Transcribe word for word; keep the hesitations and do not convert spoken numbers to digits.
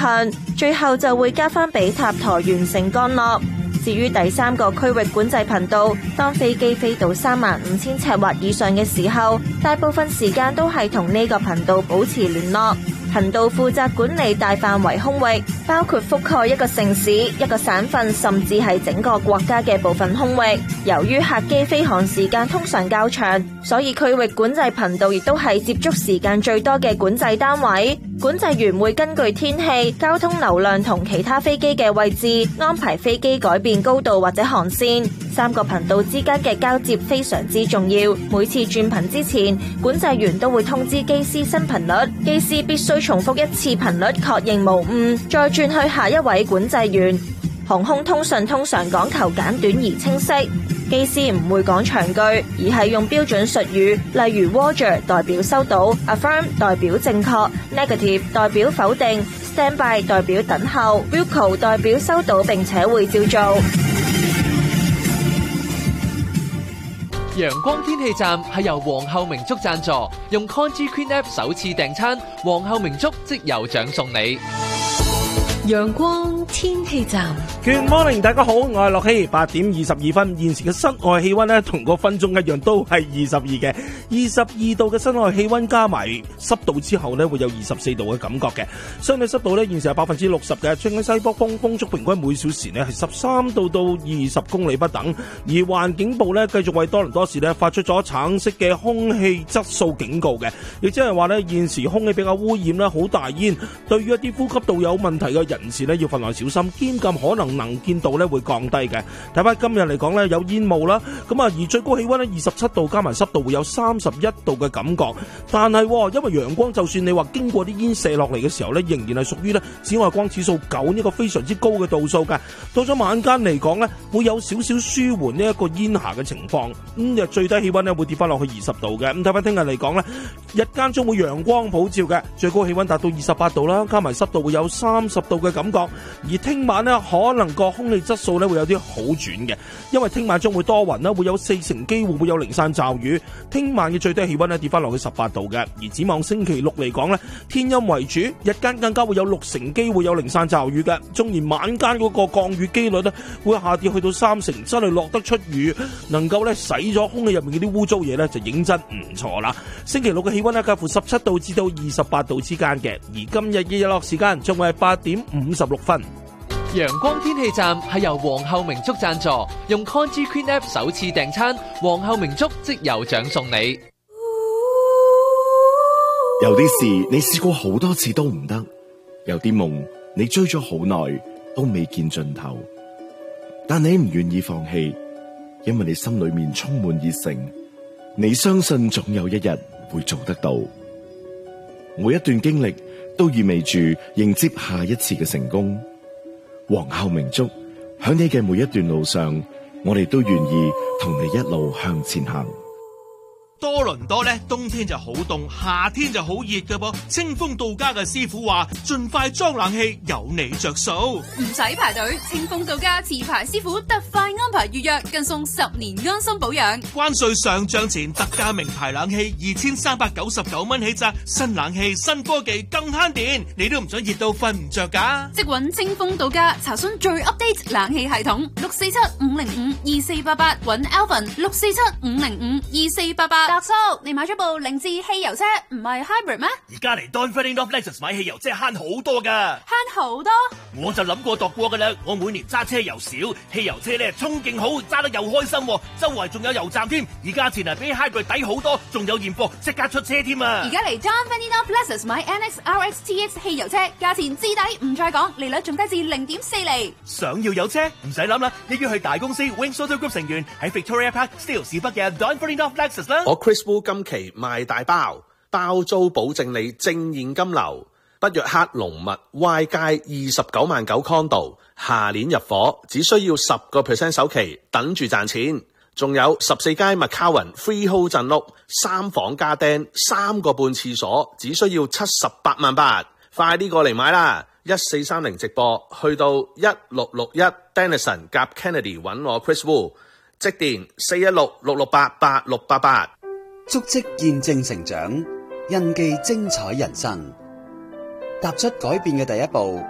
向，最後就會交翻俾塔台完成降落。至於第三個區域管制頻道，當飛機飛到三萬五千尺或以上嘅時候，大部分時間都係同呢個頻道保持聯絡。頻道負責管理大範圍空域，包括覆蓋一個城市、一個省份，甚至係整個國家嘅部分空域。由於客機飛航時間通常較長，所以區域管制頻道亦都係接觸時間最多嘅管制單位。管制員會根據天氣、交通流量同其他飛機嘅位置，安排飛機改變高度或者航線。三個頻道之間嘅交接非常之重要。每次轉頻之前，管制員都會通知機師新頻率，機師必須重複一次頻率確認無誤，再轉去下一位管制員。航空通訊通常講求簡短而清晰，機師唔會講長句，而係用標準術語，例如 Roger 代表收到， Affirm 代表正確， Negative 代表否定， Standby 代表等候， Wilco 代表收到並且會照做。 陽光天氣站係由皇后明燭贊助，用 Congee Queen App 首次訂餐，皇后明燭即有獎送你。 陽光天氣站 Good morning， 大家好，我係樂希。八點二十二分，現時嘅室外氣溫呢，同個分鐘一樣，都係二十二嘅，二十二度嘅室外氣溫加埋濕度之後呢，會有二十四度嘅感覺嘅。相對濕度呢，現時係百分之六十嘅，吹緊西北風，風速平均每小時呢係十三度到二十公里不等。而環境部呢，繼續為多倫多市呢發出咗橙色嘅空氣質素警告嘅，亦即係話呢，現時空氣比較污染啦，好大煙，對於一啲呼吸道有問題嘅人士呢，要分外小心，兼禁可能能見度呢會降低嘅。睇翻今日嚟講呢，有煙霧啦，咁啊而最高氣溫呢，二十七度，加埋濕度會有三十一度嘅感覺。但係因為陽光，就算你話經過啲煙射落嚟嘅時候呢，仍然係屬於呢紫外光指數九呢個非常之高嘅度數嘅。到咗晚間嚟講呢，會有少少舒緩呢一個煙霞嘅情況。咁日最低氣溫呢會跌翻落去二十度嘅。咁睇翻聽日嚟講呢，日間中會陽光普照嘅，最高氣溫達到二十八度啦，加埋濕度會有三十度嘅感覺。而聽晚呢，可能個空氣質素呢會有啲好轉嘅，因為聽晚將會多雲啦，會有四成機會會有零散驟雨。聽晚嘅最低氣溫呢跌翻落去十八度嘅。而展望星期六嚟講呢，天陰為主，日間更加會有六成機會有零散驟雨嘅。縱然晚間嗰個降雨機率呢會下跌去到三成，真係落得出雨，能夠呢洗咗空氣入面嗰啲污糟嘢呢，就認真唔錯啦。星期六嘅氣溫呢介乎十七度至到二十八度之間嘅。而今日嘅日落時間仲係八點五十六分。 陽光天氣站係由皇后明燭贊助，用 Congee Queen App 首次訂餐，皇后明燭即有獎送你。 有啲事你試過好多次都唔得，有啲夢你追咗好耐都未見盡頭，但你唔願意放棄，因為你心裏面充滿熱誠，你相信總有一日會做得到。每一段經歷都意味住迎接下一次嘅成功。皇后明燭，喺你嘅每一段路上，我哋都願意同你一路向前行。 多倫多咧，冬天就好凍，夏天就好熱㗎噃。清風到家嘅師傅話，盡快裝冷氣，有你着數， 唔使排隊。清風到家持牌師傅特快安排預約，更送十年安心保養。 關稅上漲前特價名牌冷氣二千三百九十九蚊起咋，新冷氣新科技更慳電，你都唔想熱到瞓唔着噶？ 即搵清風到家查詢最 update 冷氣系統，六四七五零五二四八八，搵 Alvin 六四七五零五二四八八。達叔，你買咗部凌志汽油車，唔係 hybrid 咩？ 而家嚟 Don Ferdinand of Lexus 買汽油車慳好多噶， 慳好多？ 我就諗過度過噶啦。我每年揸車又少，汽油車咧衝勁好，揸得又開心，周圍仲有油站添，而價錢啊比 hybrid 抵好多，仲有現貨，即刻出車添啊！ 而家嚟 Don Ferdinand of Lexus 買 N X R X T X 汽油車，價錢至抵，唔再講，利率仲低至零點四厘。 想要有車唔使諗啦，一於去大公司 Wings Auto Group 成員喺 Victoria Park Steeles 市北嘅 Don Ferdinand of Lexus 啦。 我 Chris Wu 今期賣大包，包租保證你正現金流。北約克龍物 Y 街二十九萬九 condo， 下年入伙，只需要十個 percent 首期，等住賺錢。仲有十四街 McCowan Freehold 鎮屋，三房加釘，三個半廁所，只需要七十八萬八。快啲過嚟買啦！一四三零直播，去到一六六一 Denison 夾 Kennedy 揾我 Chris Wu， 即電四一六六六八八六八八。 足跡見證成長，印記精彩人生，踏出改變嘅第一步。